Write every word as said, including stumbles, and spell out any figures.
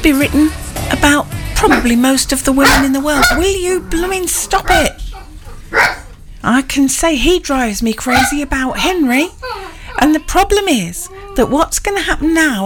could be written about probably most of the women in the world. Will you blooming stop it? I can say he drives me crazy about Henry. And the problem is that what's going to happen now,